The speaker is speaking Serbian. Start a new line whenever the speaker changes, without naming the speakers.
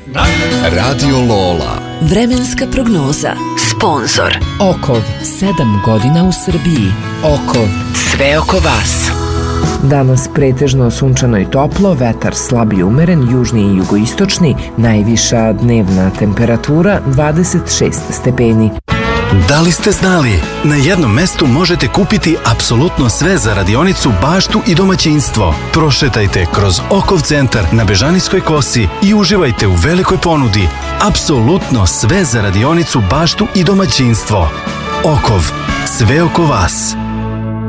Radio Lola.
Vremenska prognoza. Sponzor
Okov, 7 godina u Srbiji. Okov, sve oko vas. Danas pretežno sunčano i toplo, vetar slab i umeren, južni i jugoistočni, najviša dnevna temperatura 26 stepeni.
Da li ste znali? Na jednom mestu možete kupiti apsolutno sve za radionicu, baštu i domaćinstvo. Prošetajte kroz Okov centar na Bežanijskoj kosi i uživajte u velikoj ponudi. Apsolutno sve za radionicu, baštu i domaćinstvo. Okov, sve oko vas.